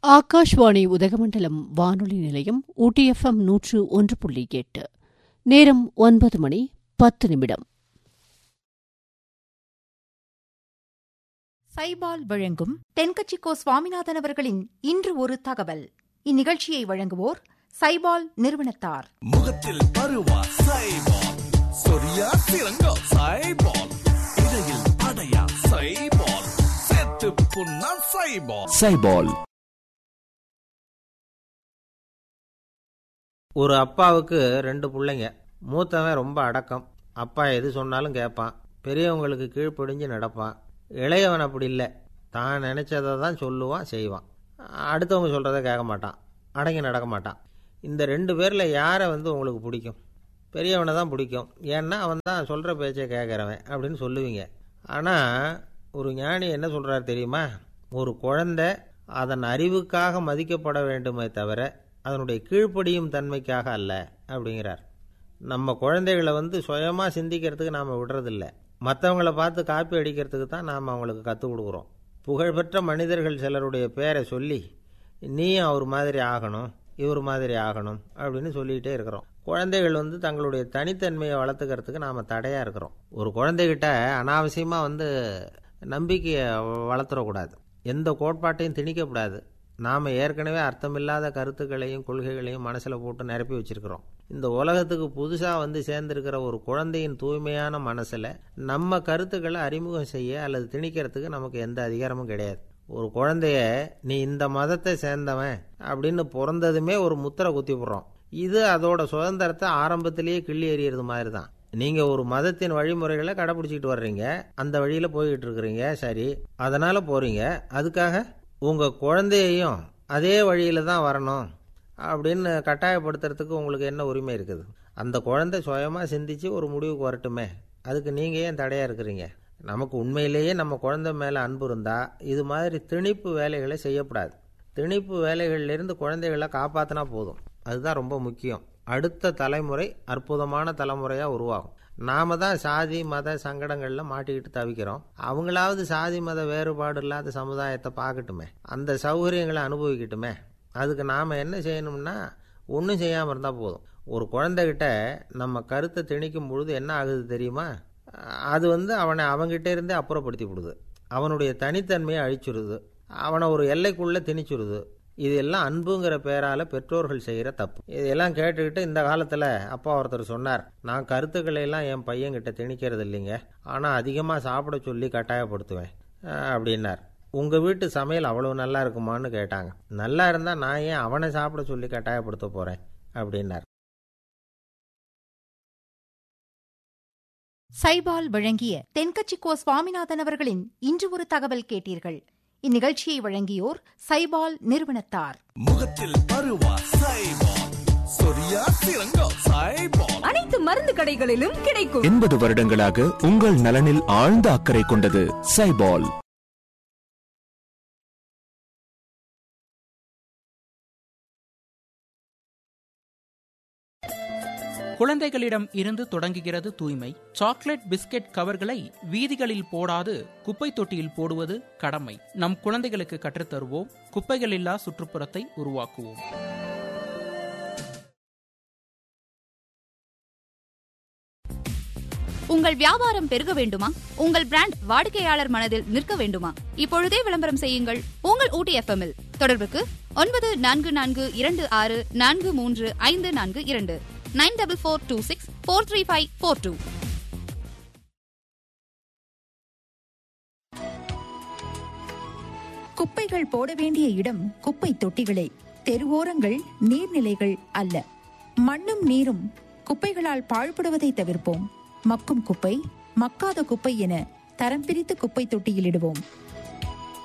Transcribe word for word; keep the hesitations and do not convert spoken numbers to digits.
ஆகாஷ்வாணி உதகமண்டலம் வானொலி நிலையம் ஊட்டி எஃப்எம் நூற்று ஒன்று புள்ளி எட்டு. நேரம் ஒன்பது மணி பத்து நிமிடம். சைபால் வழங்கும் தென்கட்சி கோ சுவாமிநாதன் அவர்களின் இன்று ஒரு தகவல். இந்நிகழ்ச்சியை வழங்குவோர் சைபால் நிறுவனத்தார். முகத்தில் பருவா சைபால், சொரியா சிறங்கா சைபால், இடையில் அடையா சைபால், சேத்து புண்ணா சைபால். சைபால். ஒரு அப்பாவுக்கு ரெண்டு பிள்ளைங்க. மூத்தவன் ரொம்ப அடக்கம், அப்பா எது சொன்னாலும் கேட்பான், பெரியவங்களுக்கு கீழ்ப்படிஞ்சு நடப்பான். இளையவன் அப்படி இல்லை, தான் நினச்சதை தான் சொல்லுவான் செய்வான், அடுத்தவங்க சொல்கிறத கேட்க மாட்டான், அடங்கி நடக்க மாட்டான். இந்த ரெண்டு பேரில் யாரை வந்து உங்களுக்கு பிடிக்கும்? பெரியவனை தான் பிடிக்கும், ஏன்னா அவன் தான் சொல்கிற பேச்சை கேட்குறவன் அப்படின்னு சொல்லுவீங்க. ஆனால் ஒரு ஞானி என்ன சொல்கிறார் தெரியுமா? ஒரு குழந்தை அதன் அறிவுக்காக மதிக்கப்பட வேண்டுமே தவிர அதனுடைய கீழ்ப்படியும் தன்மைக்காக அல்ல அப்படிங்கிறார். நம்ம குழந்தைகளை வந்து சுயமாக சிந்திக்கிறதுக்கு நாம் விடுறதில்லை, மற்றவங்களை பார்த்து காப்பி அடிக்கிறதுக்கு தான் நாம் அவங்களுக்கு கற்றுக் கொடுக்குறோம். புகழ்பெற்ற மனிதர்கள் சிலருடைய பேரை சொல்லி நீயும் அவர் மாதிரி ஆகணும், இவர் மாதிரி ஆகணும் அப்படின்னு சொல்லிகிட்டே இருக்கிறோம். குழந்தைகள் வந்து தங்களுடைய தனித்தன்மையை வளர்த்துக்கிறதுக்கு நாம் தடையாக இருக்கிறோம். ஒரு குழந்தைகிட்ட அனாவசியமாக வந்து நம்பிக்கையை வளர்த்துடக்கூடாது, எந்த கோட்பாட்டையும் திணிக்கக்கூடாது. நாம் ஏற்கனவே அர்த்தமில்லாத கருத்துக்களையும் கொள்கைகளையும் மனசில் போட்டு நிரப்பி வச்சுருக்கிறோம். இந்த உலகத்துக்கு புதுசாக வந்து சேர்ந்துருக்கிற ஒரு குழந்தையின் தூய்மையான மனசில் நம்ம கருத்துக்களை அறிமுகம் செய்ய அல்லது திணிக்கிறதுக்கு நமக்கு எந்த அதிகாரமும் கிடையாது. ஒரு குழந்தைய நீ இந்த மதத்தை சேர்ந்தவன் அப்படின்னு பிறந்ததுமே ஒரு முத்திரை குத்தி போடுறோம். இது அதோட சுதந்திரத்தை ஆரம்பத்திலேயே கிள்ளி எறிகிறது மாதிரி தான். நீங்கள் ஒரு மதத்தின் வழிமுறைகளை கடைப்பிடிச்சிக்கிட்டு வர்றீங்க, அந்த வழியில் போய்கிட்டு இருக்கிறீங்க, சரி, அதனால் போகிறீங்க. அதுக்காக உங்கள் குழந்தையையும் அதே வழியில் தான் வரணும் அப்படின்னு கட்டாயப்படுத்துறதுக்கு உங்களுக்கு என்ன உரிமை இருக்குது? அந்த குழந்தை சுயமாக சிந்திச்சு ஒரு முடிவுக்கு வரட்டுமே, அதுக்கு நீங்கள் ஏன் தடையாக இருக்கிறீங்க? நமக்கு உண்மையிலேயே நம்ம குழந்தை மேலே அன்பு இருந்தால் இது மாதிரி திணிப்பு வேலைகளை செய்யக்கூடாது. திணிப்பு வேலைகள்லேருந்து குழந்தைகளை காப்பாற்றினா போதும், அதுதான் ரொம்ப முக்கியம். அடுத்த தலைமுறை அற்புதமான தலைமுறையாக உருவாகும். நாம தான் சாதி மத சங்கடங்களில் மாட்டிக்கிட்டு தவிக்கிறோம். அவங்களாவது சாதி மத வேறுபாடு இல்லாத சமுதாயத்தை பார்க்கட்டுமே, அந்த சௌகரியங்களை அனுபவிக்கட்டுமே. அதுக்கு நாம் என்ன செய்யணும்னா ஒன்றும் செய்யாமல் இருந்தால் போதும். ஒரு குழந்தைகிட்ட நம்ம கருத்தை திணிக்கும் பொழுது என்ன ஆகுது தெரியுமா? அது வந்து அவனை அவங்ககிட்ட இருந்தே அப்புறப்படுத்தி விடுது, அவனுடைய தனித்தன்மையை அழிச்சுடுது, அவனை ஒரு எல்லைக்குள்ளே திணிச்சுடுது. இதெல்லாம் அன்புங்கிற பேரால் பெற்றோர்கள் செய்கிற தப்பு. இதெல்லாம் கேட்டுக்கிட்டு இந்த காலத்தில் அப்பா ஒருத்தர் சொன்னார், நான் கருத்துக்களை எல்லாம் என் பையன்கிட்ட திணிக்கிறது இல்லைங்க, ஆனால் அதிகமாக சாப்பிட சொல்லி கட்டாயப்படுத்துவேன் அப்படின்னார். உங்கள் வீட்டு சமையல் அவ்வளோ நல்லா இருக்குமான்னு கேட்டாங்க. நல்லா இருந்தால் நான் ஏன் அவனை சாப்பிட சொல்லி கட்டாயப்படுத்த போகிறேன் அப்படின்னார். சைபால் வழங்கிய தென்கட்சி கோ சுவாமிநாதன் அவர்களின் இன்று ஒரு தகவல் கேட்டீர்கள். இந்நிகழ்ச்சியை வழங்கியோர் சைபால் நிறுவனத்தார். முகத்தில் பருவா சைபால், சொரியா சிறங்கா சைபால், அனைத்து மருந்து கடைகளிலும் கிடைக்கும். எண்பது வருடங்களாக உங்கள் நலனில் ஆழ்ந்த அக்கறை கொண்டது சைபால். குழந்தைகளிடம் இருந்து தொடங்குகிறது தூய்மை. சாக்லேட் பிஸ்கெட் கவர்களை வீதிகளில் போடாது குப்பை தொட்டியில் போடுவது கடமை. நம் குழந்தைகளுக்கு கற்றுத்தருவோம், குப்பைகள் இல்லா சுற்றுப்புறத்தை உருவாக்குவோம். உங்கள் வியாபாரம் பெருக வேண்டுமா? உங்கள் பிராண்ட் வாடிக்கையாளர் மனதில் நிற்க வேண்டுமா? இப்பொழுதே விளம்பரம் செய்யுங்கள் உங்கள் ஊட்டி எஃப்எம் இல். தொடர்புக்கு ஒன்பது நான்கு நான்கு இரண்டு ஆறு நான்கு மூன்று ஐந்து நான்கு இரண்டு nine double four two six four three five four two. குப்பைகள் போட வேண்டிய இடம் குப்பை தொட்டிகளே, தெருவோரங்கள் நீர்நிலைகள் அல்ல. மண்ணும் நீரும் குப்பைகளால் பாழ்படுவதை தவிர்ப்போம். மக்கும் குப்பை, மக்காத குப்பை என தரம் பிரித்து குப்பை தொட்டியில் இடுவோம்.